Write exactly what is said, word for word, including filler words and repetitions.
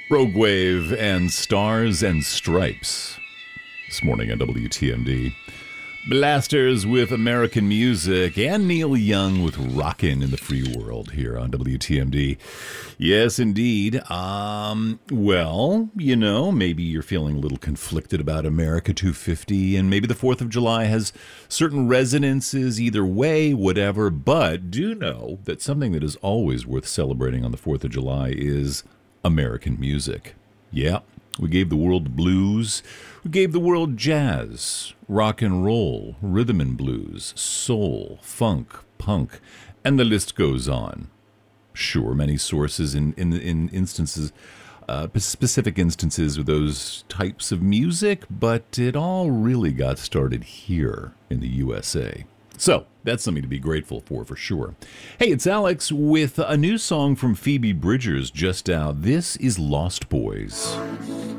Rogue Wave and Stars and Stripes this morning on W T M D. Blasters with American music and Neil Young with Rockin' in the Free World here on W T M D. Yes, indeed. Um, well, you know, maybe you're feeling a little conflicted about America two fifty, and maybe the fourth of July has certain resonances either way, whatever, but do know that something that is always worth celebrating on the fourth of July is American music. Yeah, we gave the world blues. We gave the world jazz, rock and roll, rhythm and blues, soul, funk, punk, and the list goes on. Sure, many sources in, in, in instances, uh, specific instances of those types of music, but it all really got started here in the U S A. So, that's something to be grateful for, for sure. Hey, it's Alex with a new song from Phoebe Bridgers just out. This is Lost Boys.